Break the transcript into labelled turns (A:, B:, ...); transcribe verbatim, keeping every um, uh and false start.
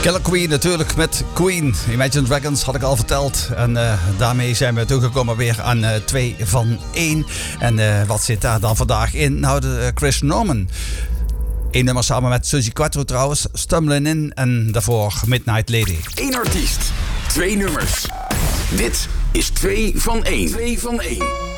A: Killer Queen natuurlijk met Queen. Imagine Dragons had ik al verteld. En uh, daarmee zijn we toegekomen weer aan twee uh, van één. En uh, wat zit daar dan vandaag in? Nou, de, uh, Chris Norman. Eén nummer samen met Suzy Quatro trouwens. Stumbling In en daarvoor Midnight Lady.
B: Eén artiest, twee nummers. Dit is twee van één. twee van één.